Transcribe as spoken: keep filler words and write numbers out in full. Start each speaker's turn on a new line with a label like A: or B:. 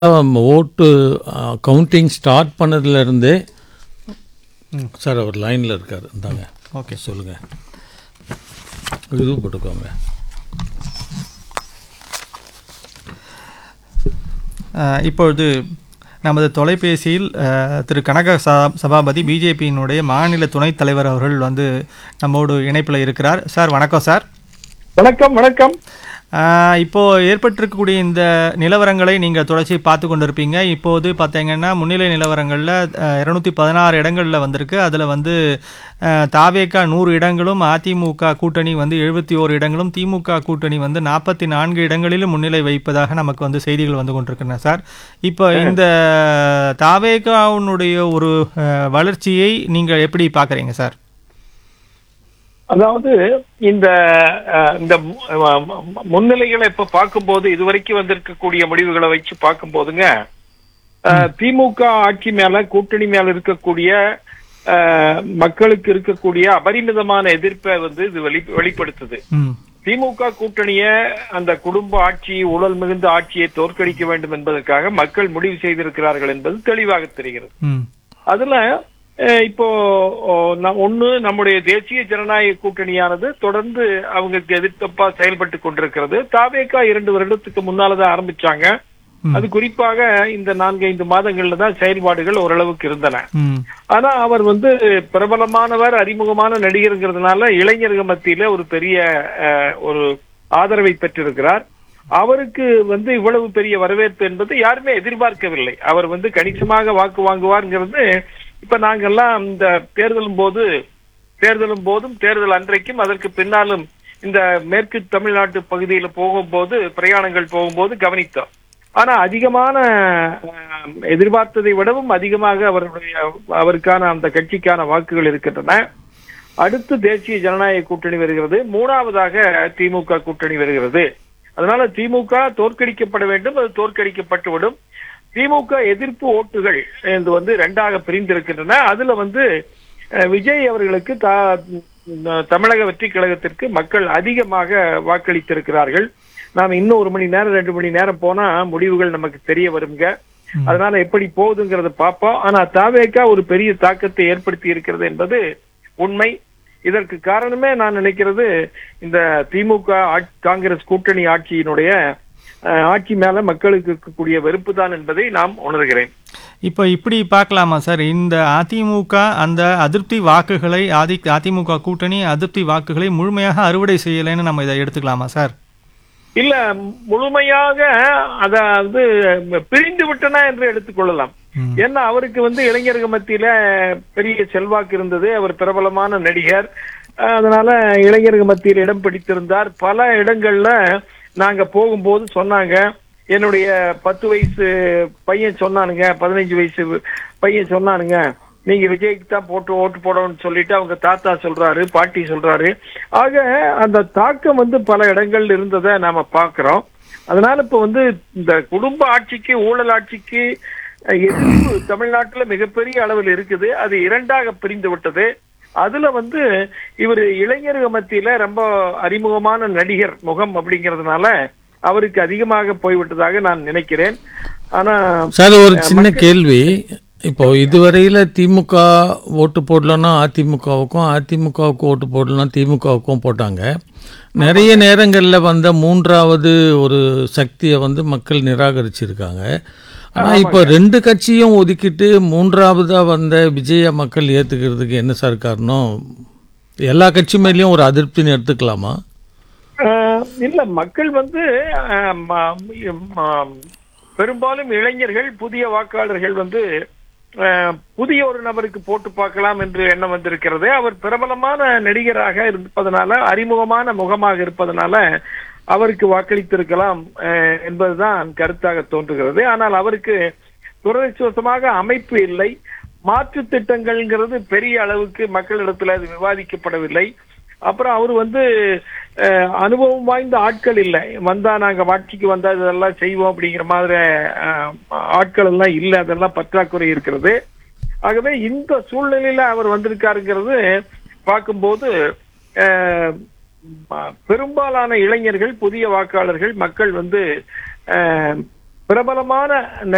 A: ஓட்டு counting start பண்ணதுலேருந்தே sir அவர் லைனில் இருக்கார். இந்தாங்க,
B: ஓகே
A: சொல்லுங்கள். இது போட்டுக்கோங்க.
B: இப்பொழுது நமது தொலைபேசியில் திரு கனக சா சபாபதி பிஜேபியினுடைய மாநில துணைத் தலைவர் அவர்கள் வந்து நம்மோடு இணைப்பில் இருக்கிறார். சார் வணக்கம். சார்
C: வணக்கம். வணக்கம்.
B: இப்போது ஏற்பட்டிருக்கக்கூடிய இந்த நிலவரங்களை நீங்கள் தொடர்ச்சி பார்த்து கொண்டிருப்பீங்க. இப்போது பார்த்தீங்கன்னா முன்னிலை நிலவரங்களில் இரநூத்தி பதினாறு இடங்களில் வந்திருக்கு. அதில் வந்து தாவேகா நூறு இடங்களும், அதிமுக கூட்டணி வந்து எழுபத்தி ஓரு இடங்களும், திமுக கூட்டணி வந்து நாற்பத்தி நான்கு இடங்களிலும் முன்னிலை வைப்பதாக நமக்கு வந்து செய்திகள் வந்து கொண்டிருக்கின்றன. சார், இப்போ இந்த தாவேகாவுடைய ஒரு வளர்ச்சியை நீங்கள் எப்படி பார்க்குறீங்க சார்?
C: அதாவது இந்த இந்த முன்னிலைகளை இப்ப பார்க்கும்போது இதுவரைக்கும் வந்திருக்கக்கூடிய முடிவுகளை வச்சு பார்க்கும்போதுங்க, திமுக ஆட்சி மேல கூட்டணி மேல இருக்கக்கூடிய மக்களுக்கு இருக்கக்கூடிய அபரிமிதமான எதிர்ப்பை வந்து இது வெளி வெளிப்படுத்துது. திமுக கூட்டணிய அந்த குடும்ப ஆட்சி, ஊழல் மிகுந்த ஆட்சியை தோற்கடிக்க வேண்டும் என்பதற்காக மக்கள் முடிவு செய்திருக்கிறார்கள் என்பது தெளிவாக தெரிகிறது. அதுல இப்போ ஒண்ணு, நம்முடைய தேசிய ஜனநாயக கூட்டணியானது தொடர்ந்து அவங்களுக்கு எதிர்த்தப்பா செயல்பட்டு கொண்டிருக்கிறது. தாவேகா இரண்டு வருடத்துக்கு முன்னாலதான் ஆரம்பிச்சாங்க. அது குறிப்பாக இந்த நான்கு ஐந்து மாதங்கள்ல தான் செயல்பாடுகள் ஓரளவுக்கு இருந்தன. ஆனா அவர் வந்து பிரபலமானவர், அறிமுகமான நடிகருங்கிறதுனால இளைஞர்கள் மத்தியில ஒரு பெரிய ஒரு ஆதரவை பெற்றிருக்கிறார். அவருக்கு வந்து இவ்வளவு பெரிய வரவேற்பு என்பது யாருமே எதிர்பார்க்கவில்லை. அவர் வந்து கணிசமாக வாக்கு வாங்குவார்ங்கிறது இப்ப நாங்கெல்லாம் இந்த தேர்தலும் போது தேர்தலும் போதும் தேர்தல் அன்றைக்கும் அதற்கு பின்னாலும் இந்த மேற்கு தமிழ்நாட்டு பகுதியில போகும்போது, பிரயாணங்கள் போகும்போது கவனித்தோம். ஆனா அதிகமான எதிர்பார்த்ததை விடவும் அதிகமாக அவருடைய அவருக்கான அந்த கட்சிக்கான வாக்குகள் இருக்கின்றன. அடுத்து தேசிய ஜனநாயக கூட்டணி வருகிறது, மூணாவதாக திமுக கூட்டணி வருகிறது. அதனால திமுக தோற்கடிக்கப்பட வேண்டும், அது தோற்கடிக்கப்பட்டுவிடும். திமுக எதிர்ப்பு ஓட்டுகள் வந்து இரண்டாக பிரிந்திருக்கின்றன. அதுல வந்து விஜய் அவர்களுக்கு தமிழக வெற்றி கழகத்திற்கு மக்கள் அதிகமாக வாக்களித்திருக்கிறார்கள். நாம இன்னும் ஒரு மணி நேரம் ரெண்டு மணி நேரம் போனா முடிவுகள் நமக்கு தெரிய வருங்க. அதனால எப்படி போகுதுங்கிறத பார்ப்போம். ஆனா தாவேகா ஒரு பெரிய தாக்கத்தை ஏற்படுத்தி இருக்கிறது என்பது உண்மை. இதற்கு காரணமே நான் நினைக்கிறது இந்த திமுக காங்கிரஸ் கூட்டணி ஆட்சியினுடைய ஆட்சி மேல மக்களுக்கு இருக்கக்கூடிய வெறுப்பு தான் என்பதை நாம் உணர்கிறேன்.
B: இப்போ இப்படி பார்க்கலாமா சார், இந்த அதிமுக அந்த அதிருப்தி வாக்குகளை ஆதி அதிமுக கூட்டணி அதிருப்தி வாக்குகளை முழுமையாக அறுவடை செய்யலைன்னு நம்ம இதை எடுத்துக்கலாமா சார்?
C: இல்ல, முழுமையாக அதாவது பிரிந்து விட்டனா என்று எடுத்துக்கொள்ளலாம். ஏன்னா அவருக்கு வந்து இளைஞர்கள் மத்தியில பெரிய செல்வாக்கு இருந்தது. அவர் பிரபலமான நடிகர். அதனால இளைஞர்கள் மத்தியில் இடம் பிடித்திருந்தார். பல இடங்கள்ல நாங்க போகும்போது சொன்னாங்க, என்னுடைய பத்து வயசு பையன் சொன்னானுங்க, பதினைஞ்சு வயசு பையன் சொன்னானுங்க, நீங்க விஜய்க்கு தான் போட்டு ஓட்டு போடணும்னு சொல்லிட்டு அவங்க தாத்தா சொல்றாரு, பாட்டி சொல்றாரு. ஆக அந்த தாக்கம் வந்து பல இடங்கள்ல இருந்ததை நாம பாக்குறோம். அதனால இப்ப வந்து இந்த குடும்ப ஆட்சிக்கு, ஊழல் ஆட்சிக்கு எதிர்ப்பு தமிழ்நாட்டுல மிகப்பெரிய அளவில் இருக்குது. அது இரண்டாக பிரிந்து விட்டது. அதுல வந்து இவர் இளைஞர்கள் மத்தியில ரொம்ப அறிமுகமான நடிகர் முகம் அப்படிங்கறதுனால அவருக்கு அதிகமாக போய்விட்டதாக நான் நினைக்கிறேன். ஆனா
A: சார், ஒரு சின்ன கேள்வி. இப்போ இதுவரையில திமுக ஓட்டு போடலன்னா அதிமுகவுக்கும், அதிமுகவுக்கு ஓட்டு போடலன்னா திமுகவுக்கும் போட்டாங்க. நிறைய நேரங்களில் வந்த மூன்றாவது ஒரு சக்தியை வந்து மக்கள் நிராகரிச்சிருக்காங்க. ஆனால் இப்போ ரெண்டு கட்சியும் ஒதுக்கிட்டு மூன்றாவதாக வந்த விஜய மக்கள் ஏற்றுக்கிறதுக்கு என்ன சார் காரணம்? எல்லா கட்சி மேலேயும் ஒரு அதிருப்தின்னு எடுத்துக்கலாமா?
C: இல்ல, மக்கள் வந்து பெரும்பாலும் இளைஞர்கள், புதிய வாக்காளர்கள் வந்து புதிய ஒரு நபருக்கு போட்டு பார்க்கலாம் என்று எண்ணம் வந்திருக்கிறது. அவர் பிரபலமான நடிகராக இருப்பதனால, அறிமுகமான முகமாக இருப்பதனால அவருக்கு வாக்களித்திருக்கலாம் என்பதுதான் கருத்தாக தோன்றுகிறது. ஆனால் அவருக்கு துரதிர்ஷ்டவசமாக அமைப்பு இல்லை. மாற்று திட்டங்கள்ங்கிறது பெரிய அளவுக்கு மக்களிடத்துல அது விவாதிக்கப்படவில்லை. அப்புறம் அவர் வந்து அனுபவம் வாய்ந்த ஆட்கள் இல்லை. வந்தா நாங்க ஆட்சிக்கு வந்தா இதெல்லாம் செய்வோம் அப்படிங்கிற மாதிரி ஆட்கள் எல்லாம் இல்லை. அதெல்லாம் பற்றாக்குறை இருக்கிறது. ஆகவே இந்த சூழ்நிலையில அவர் வந்திருக்காருங்கிறது பார்க்கும்போது பெரும்பாலான இளைஞர்கள், புதிய வாக்காளர்கள், மக்கள் வந்து பிரபலமான